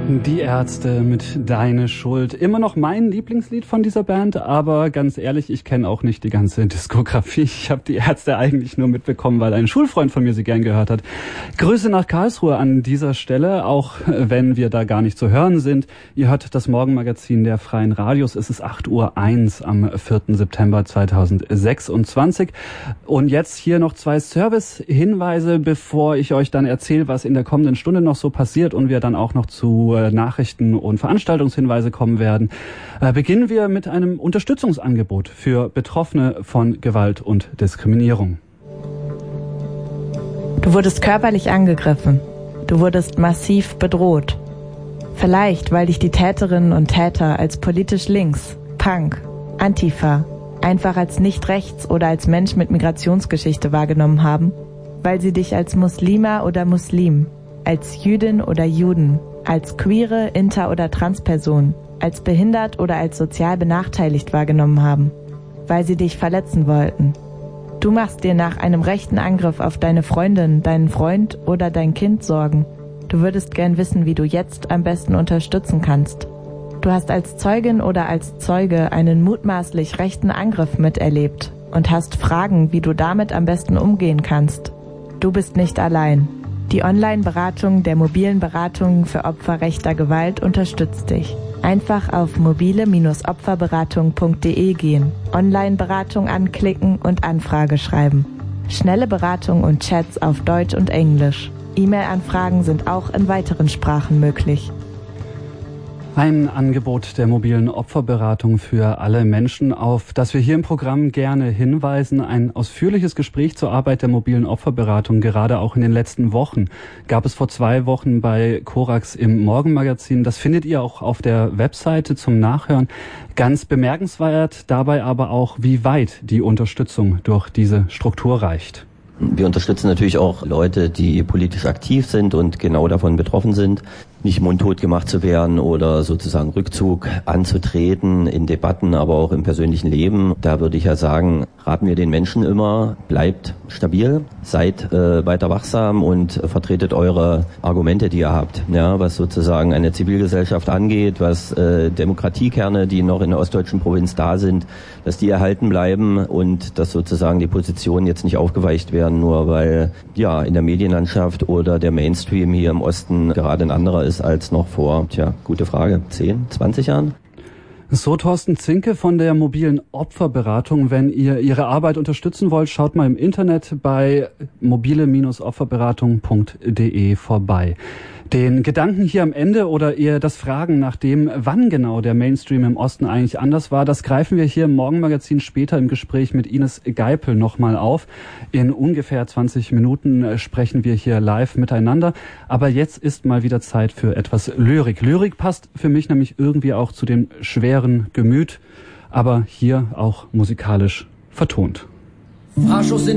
Die Ärzte mit Deine Schuld. Immer noch mein Lieblingslied von dieser Band, aber ganz ehrlich, ich kenne auch nicht die ganze Diskografie. Ich habe die Ärzte eigentlich nur mitbekommen, weil ein Schulfreund von mir sie gern gehört hat. Grüße nach Karlsruhe an dieser Stelle, auch wenn wir da gar nicht zu hören sind. Ihr hört das Morgenmagazin der Freien Radios. Es ist 8:01 Uhr am 4. September 2026. Und jetzt hier noch 2 Service-Hinweise, bevor ich euch dann erzähle, was in der kommenden Stunde noch so passiert und wir dann auch noch zu Nachrichten und Veranstaltungshinweise kommen werden. Beginnen wir mit einem Unterstützungsangebot für Betroffene von Gewalt und Diskriminierung. Du wurdest körperlich angegriffen. Du wurdest massiv bedroht. Vielleicht, weil dich die Täterinnen und Täter als politisch links, Punk, Antifa, einfach als nicht rechts oder als Mensch mit Migrationsgeschichte wahrgenommen haben, weil sie dich als Muslima oder Muslim, als Jüdin oder Juden, als queere, inter- oder Transperson, als behindert oder als sozial benachteiligt wahrgenommen haben, weil sie dich verletzen wollten. Du machst dir nach einem rechten Angriff auf deine Freundin, deinen Freund oder dein Kind Sorgen. Du würdest gern wissen, wie du jetzt am besten unterstützen kannst. Du hast als Zeugin oder als Zeuge einen mutmaßlich rechten Angriff miterlebt und hast Fragen, wie du damit am besten umgehen kannst. Du bist nicht allein. Die Online-Beratung der mobilen Beratungen für Opfer rechter Gewalt unterstützt dich. Einfach auf mobile-opferberatung.de gehen, Online-Beratung anklicken und Anfrage schreiben. Schnelle Beratung und Chats auf Deutsch und Englisch. E-Mail-Anfragen sind auch in weiteren Sprachen möglich. Ein Angebot der mobilen Opferberatung für alle Menschen, auf das wir hier im Programm gerne hinweisen. Ein ausführliches Gespräch zur Arbeit der mobilen Opferberatung, gerade auch in den letzten Wochen, gab es vor 2 Wochen bei Korax im Morgenmagazin. Das findet ihr auch auf der Webseite zum Nachhören. Ganz bemerkenswert dabei aber auch, wie weit die Unterstützung durch diese Struktur reicht. Wir unterstützen natürlich auch Leute, die politisch aktiv sind und genau davon betroffen sind, nicht mundtot gemacht zu werden oder sozusagen Rückzug anzutreten in Debatten, aber auch im persönlichen Leben. Da würde ich ja sagen, raten wir den Menschen immer, bleibt stabil, seid weiter wachsam und vertretet eure Argumente, die ihr habt. Ja, was sozusagen eine Zivilgesellschaft angeht, was Demokratiekerne, die noch in der ostdeutschen Provinz da sind, dass die erhalten bleiben und dass sozusagen die Positionen jetzt nicht aufgeweicht werden, nur weil ja in der Medienlandschaft oder der Mainstream hier im Osten gerade ein anderer ist als noch vor, gute Frage, 10, 20 Jahren? So Thorsten Zinke von der mobilen Opferberatung. Wenn ihr ihre Arbeit unterstützen wollt, schaut mal im Internet bei mobile-opferberatung.de vorbei. Den Gedanken hier am Ende oder eher das Fragen nach dem, wann genau der Mainstream im Osten eigentlich anders war, das greifen wir hier im Morgenmagazin später im Gespräch mit Ines Geipel nochmal auf. In ungefähr 20 Minuten sprechen wir hier live miteinander. Aber jetzt ist mal wieder Zeit für etwas Lyrik. Lyrik passt für mich nämlich irgendwie auch zu dem schweren Gemüt, aber hier auch musikalisch vertont. Faschos sind